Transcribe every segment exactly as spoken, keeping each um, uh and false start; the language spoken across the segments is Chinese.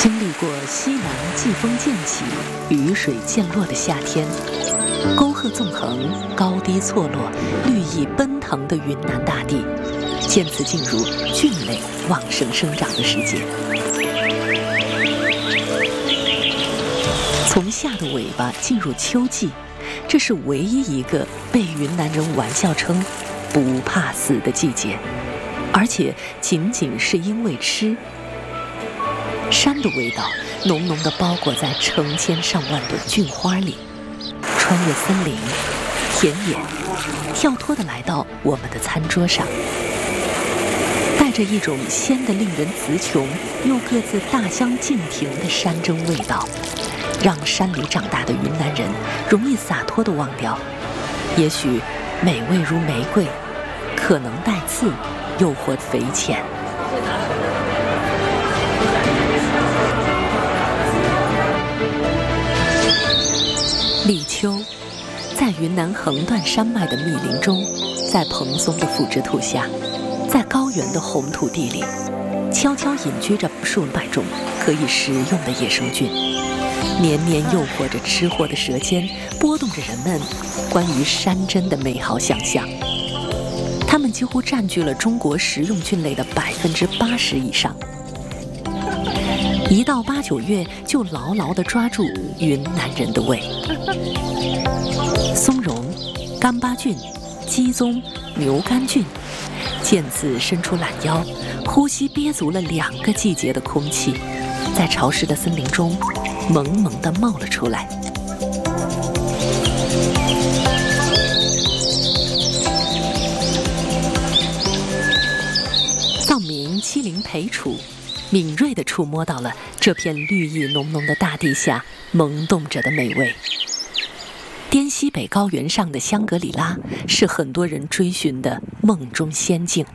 经历过西南季风渐起、雨水渐落的夏天，沟壑纵横、高低错落、绿意奔腾的云南大地，渐次进入菌类旺盛生长的时节。从夏的尾巴进入秋季，这是唯一一个被云南人玩笑称“不怕死”的季节，而且仅仅是因为吃。山的味道浓浓地包裹在成千上万朵菌花里，穿越森林、田野，跳脱地来到我们的餐桌上，带着一种鲜得令人词穷又各自大相径庭的山珍味道，让山里长大的云南人容易洒脱地忘掉，也许美味如玫瑰，可能带刺，诱惑匪浅。立秋，在云南横断山脉的密林中，在蓬松的腐殖土下，在高原的红土地里，悄悄隐居着数百种可以食用的野生菌，年年诱惑着吃货的舌尖，拨动着人们关于山珍的美好想象。它们几乎占据了中国食用菌类的百分之八十以上。一到八九月，就牢牢地抓住云南人的胃。松茸、干巴菌、鸡枞、牛肝菌，渐次伸出懒腰，呼吸憋足了两个季节的空气，在潮湿的森林中萌萌地冒了出来。藏民七灵培楚敏锐地触摸到了这片绿意浓浓的大地下萌动着的美味。滇西北高原上的香格里拉是很多人追寻的梦中仙境，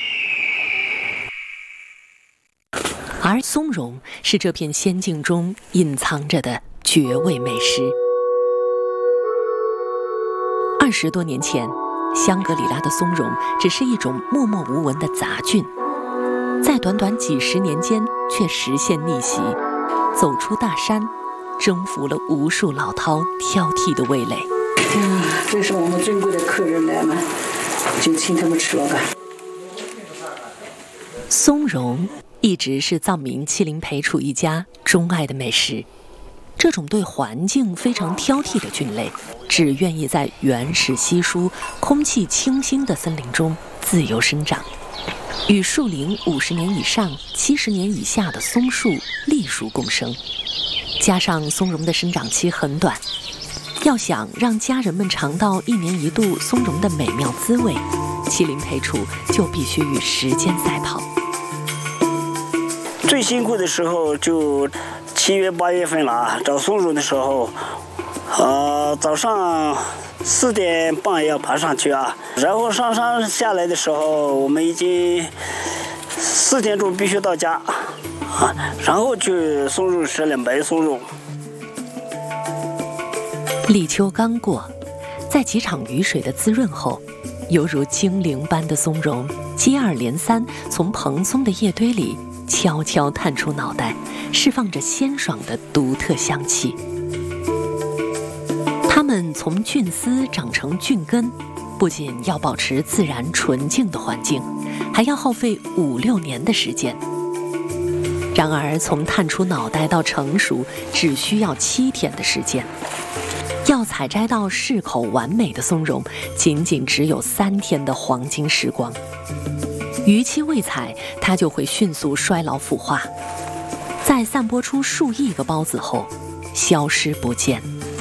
而松茸是这片仙境中隐藏着的绝味美食。二十多年前，香格里拉的松茸只是一种默默无闻的杂菌，在短短几十年间却实现逆袭，走出大山，征服了无数老饕挑剔的味蕾。 嗯，这是我们尊贵的客人来了，就请他们吃了吧。 松茸一直是藏民七灵培楚一家钟爱的美食。这种对环境非常挑剔的菌类，只愿意在原始稀疏、空气清新的森林中自由生长，与树龄五十年以上、七十年以下的松树、栗树共生。加上松茸的生长期很短，要想让家人们尝到一年一度松茸的美妙滋味，七灵培楚就必须与时间赛跑。 最辛苦的时候就七月八月份了，找松茸的时候，呃，早上四点半要爬上去啊，然后上山下来的时候，我们已经四点钟必须到家啊，然后去松茸吃了白松茸。 立秋刚过，在几场雨水的滋润后，犹如精灵般的松茸接二连三从蓬松的叶堆里悄悄探出脑袋，释放着鲜爽的独特香气。它们从菌丝长成菌根，不仅要保持自然纯净的环境，还要耗费五六年的时间。然而从探出脑袋到成熟只需要七天的时间，要采摘到适口完美的松茸，仅仅只有三天的黄金时光。逾期未采，它就会迅速衰老腐化，在散播出数亿个孢子后消失不见。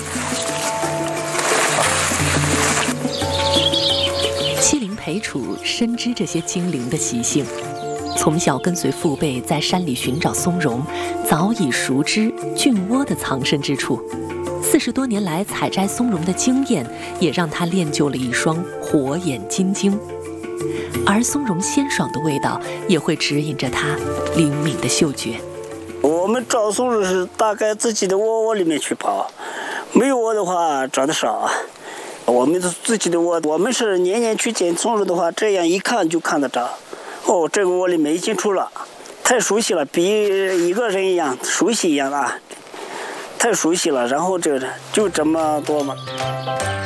七灵培楚深知这些精灵的习性，从小跟随父辈在山里寻找松茸，早已熟知菌窝的藏身之处。四十多年来采摘松茸的经验，也让他练就了一双火眼金睛。而松茸鲜爽的味道也会指引着他灵敏的嗅觉。 我们找松茸是大概自己的窝窝里面去跑，没有窝的话找得少。我们自己的窝，我们是年年去捡松茸的话，这样一看就看得着。哦，这个窝里面已经出了， 太熟悉了，比一个人一样熟悉一样啊，太熟悉了。然后这就这么多嘛。